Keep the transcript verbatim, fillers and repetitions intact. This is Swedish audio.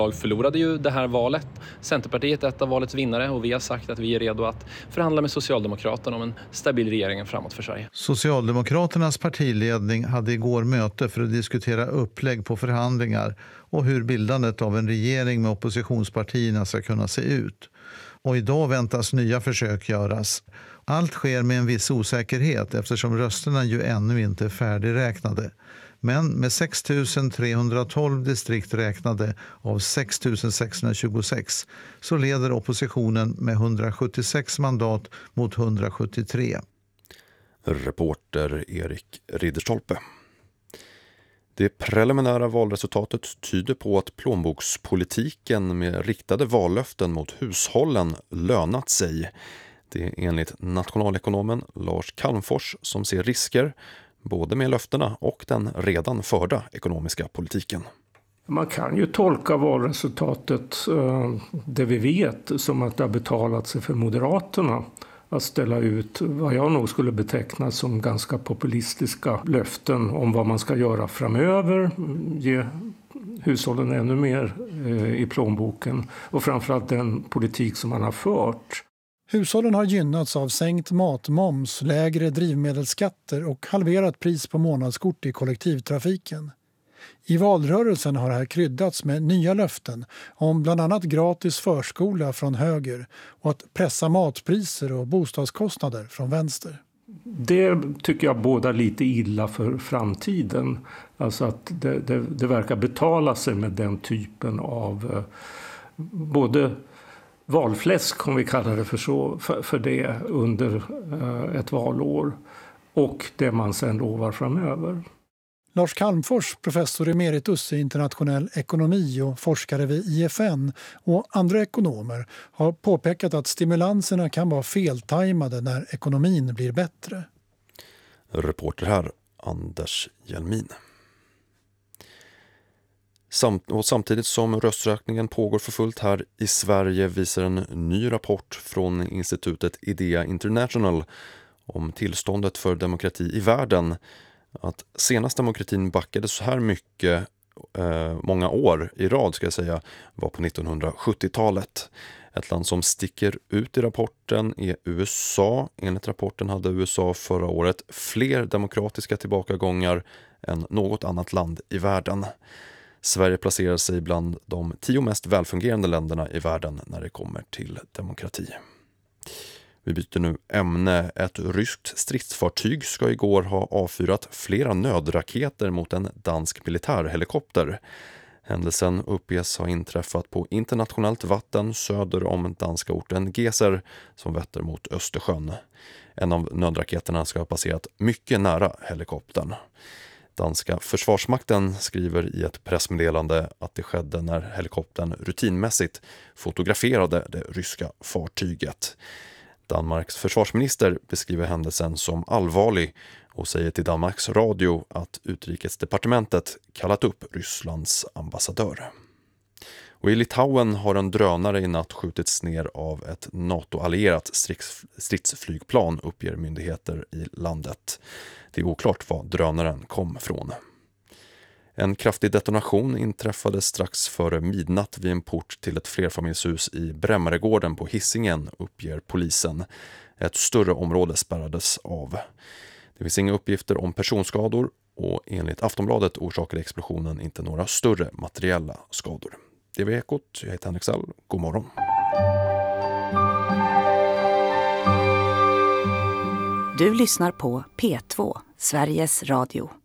Jag förlorade ju det här valet. Centerpartiet är ett av valets vinnare och vi har sagt att vi är redo att förhandla med Socialdemokraterna om en stabil regering framåt för Sverige. Socialdemokraternas partiledning hade igår möte för att diskutera upplägg på förhandlingar och hur bildandet av en regering med oppositionspartierna ska kunna se ut. Och idag väntas nya försök göras. Allt sker med en viss osäkerhet eftersom rösterna ju ännu inte är färdigräknade. Men med sex tusen trehundratolv distrikt räknade av sex tusen sexhundratjugosex så leder oppositionen med hundrasjuttiosex mandat mot hundrasjuttiotre. Reporter Erik Ridderstolpe. Det preliminära valresultatet tyder på att plånbokspolitiken med riktade vallöften mot hushållen lönat sig. Det är enligt nationalekonomen Lars Calmfors som ser risker både med löftena och den redan förda ekonomiska politiken. Man kan ju tolka valresultatet, det vi vet, som att det har betalat sig för Moderaterna att ställa ut vad jag nog skulle beteckna som ganska populistiska löften om vad man ska göra framöver, ge hushållen ännu mer i plånboken och framförallt den politik som man har fört. Hushållen har gynnats av sänkt matmoms, lägre drivmedelsskatter och halverat pris på månadskort i kollektivtrafiken. I valrörelsen har det här kryddats med nya löften om bland annat gratis förskola från höger och att pressa matpriser och bostadskostnader från vänster. Det tycker jag båda lite illa för framtiden. Alltså att det, det, det verkar betala sig med den typen av eh, både valfläsk, om vi kallar det för så, för, för det under eh, ett valår och det man sen lovar framöver. Lars Calmfors, professor emeritus i internationell ekonomi och forskare vid I F N och andra ekonomer har påpekat att stimulanserna kan vara feltajmade när ekonomin blir bättre. Reporter här, Anders Hjelmin. Samt, och samtidigt som rösträkningen pågår för fullt här i Sverige visar en ny rapport från institutet Idea International om tillståndet för demokrati i världen att senast demokratin backade så här mycket eh, många år i rad ska jag säga var på nittonhundrasjuttiotalet. Ett land som sticker ut i rapporten är U S A. Enligt rapporten hade U S A förra året fler demokratiska tillbakagångar än något annat land i världen. Sverige placerar sig bland de tio mest välfungerande länderna i världen när det kommer till demokrati. Vi byter nu ämne. Ett ryskt stridsfartyg ska igår ha avfyrat flera nödraketer mot en dansk militärhelikopter. Händelsen uppges ha inträffat på internationellt vatten söder om danska orten Geser som vetter mot Östersjön. En av nödraketerna ska ha passerat mycket nära helikoptern. Danska försvarsmakten skriver i ett pressmeddelande att det skedde när helikoptern rutinmässigt fotograferade det ryska fartyget. Danmarks försvarsminister beskriver händelsen som allvarlig och säger till Danmarks radio att utrikesdepartementet kallat upp Rysslands ambassadör. Och i Litauen har en drönare i natt skjutits ner av ett NATO-allierat strids- stridsflygplan, uppger myndigheter i landet. Det är oklart var drönaren kom från. En kraftig detonation inträffade strax före midnatt vid en port till ett flerfamiljshus i Brämmaregården på Hisingen, uppger polisen. Ett större område spärrades av. Det finns inga uppgifter om personskador och enligt Aftonbladet orsakade explosionen inte några större materiella skador. Det var Ekot, jag heter Henrik Sall. God morgon. Du lyssnar på P två, Sveriges Radio.